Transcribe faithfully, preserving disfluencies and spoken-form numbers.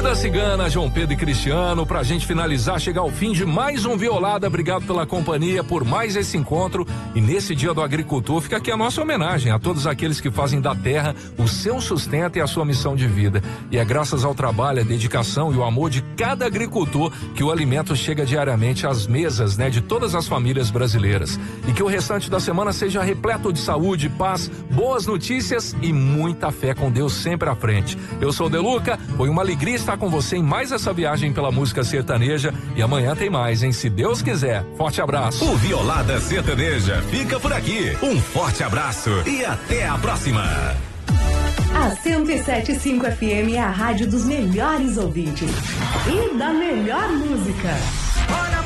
Vida Cigana, João Pedro e Cristiano, pra gente finalizar, chegar ao fim de mais um Violada. Obrigado pela companhia, por mais esse encontro. E nesse Dia do Agricultor, fica aqui a nossa homenagem a todos aqueles que fazem da terra o seu sustento e a sua missão de vida. E é graças ao trabalho, a dedicação e o amor de cada agricultor que o alimento chega diariamente às mesas, né, de todas as famílias brasileiras. E que o restante da semana seja repleto de saúde, paz, boas notícias e muita fé com Deus sempre à frente. Eu sou o Deluca, foi uma alegria estar com você em mais essa viagem pela música sertaneja e amanhã tem mais, hein? Se Deus quiser. Forte abraço. O Violada Sertaneja fica por aqui. Um forte abraço e até a próxima. A cento e sete vírgula cinco F M é a rádio dos melhores ouvintes e da melhor música.